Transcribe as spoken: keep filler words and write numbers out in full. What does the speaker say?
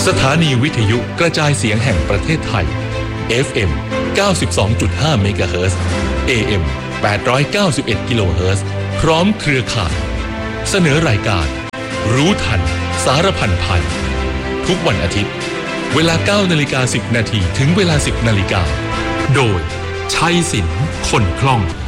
สถานีวิทยุกระจายเสียงแห่งประเทศไทย เอฟ เอ็ม เก้าสิบสองจุดห้า เมกะเฮิรตซ์ เอ เอ็ม แปดร้อยเก้าสิบเอ็ด กิโลเฮิรตซ์ พร้อมเครือข่ายเสนอรายการรู้ทันสารพันภัยทุกวันอาทิตย์เวลา เก้านาฬิกาสิบนาทีถึงเวลา สิบนาฬิกาโดยชัยศิลป์คนคล่อง